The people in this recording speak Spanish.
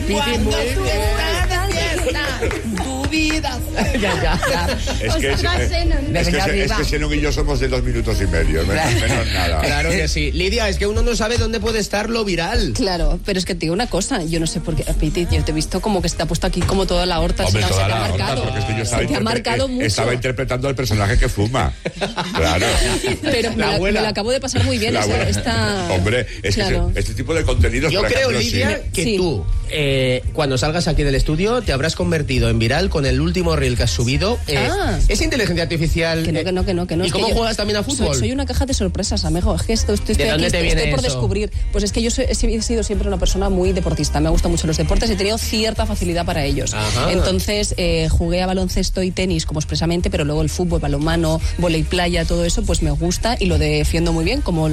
Cuando tú estás de fiesta, tu vida. Ya. Es que Xenón y yo somos de 2 minutos y medio, menos nada. Claro que sí. Lidia, es que uno no sabe dónde puede estar lo viral. Claro, pero es que te digo una cosa, yo no sé por qué, Piti, yo te he visto como que se te ha puesto aquí como toda la horta. Hombre, se toda te ha la horta, marcado. porque es que yo Se te ha marcado mucho. Estaba interpretando al personaje que fuma. Claro. Pero me la acabo de pasar muy bien. Hombre, es claro. que este tipo de contenidos. Yo creo, Lidia, que tú, cuando salgas aquí del estudio, te habrás convertido en viral con el último reel que has subido. Es inteligencia artificial. Que no. ¿Y cómo juegas también a fútbol? Soy una caja de sorpresas, amigo. Es que estoy por descubrir. Pues es que yo he sido siempre una persona muy deportista. Me gustan mucho los deportes y he tenido cierta facilidad para ellos. Ajá. Entonces, jugué a baloncesto y tenis como expresamente, pero luego el fútbol, balonmano, vóley playa, todo eso, pues me gusta y lo defiendo muy bien, como